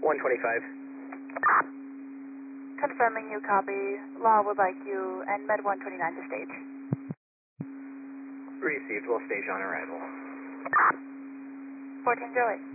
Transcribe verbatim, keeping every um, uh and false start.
one twenty-five. Confirming you copy. Law would like you and Med one twenty-nine to stage. Received. We'll stage on arrival. fourteen oh eight.